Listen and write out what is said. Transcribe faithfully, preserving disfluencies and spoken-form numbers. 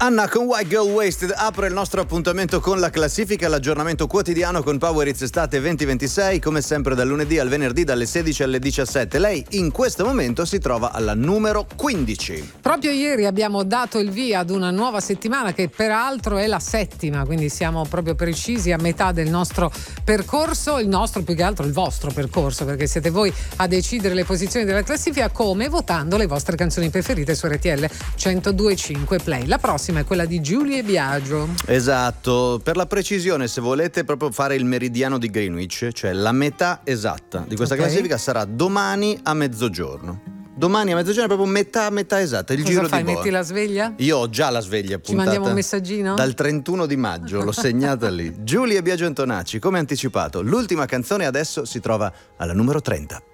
Anna con White Girl Wasted apre il nostro appuntamento con la classifica, l'aggiornamento quotidiano con Power Hits Estate venti ventisei, come sempre dal lunedì al venerdì dalle sedici alle diciassette. Lei in questo momento si trova alla numero quindici. Proprio ieri abbiamo dato il via ad una nuova settimana che peraltro è la settima, quindi siamo proprio precisi a metà del nostro percorso, il nostro più che altro il vostro percorso, perché siete voi a decidere le posizioni della classifica, come votando le vostre canzoni preferite su R T L centodue e cinque Play. La prossima è quella di Giulia Biagio. Esatto, per la precisione, se volete proprio fare il meridiano di Greenwich, cioè la metà esatta di questa okay. classifica sarà domani a mezzogiorno. Domani a mezzogiorno è proprio metà metà esatta, il Cosa giro fai, di boa. Metti la sveglia? Io ho già la sveglia puntata. Ci mandiamo un messaggino? Dal trentuno di maggio, l'ho segnata lì. Giulia Biagio Antonacci, come anticipato, l'ultima canzone adesso si trova alla numero trenta.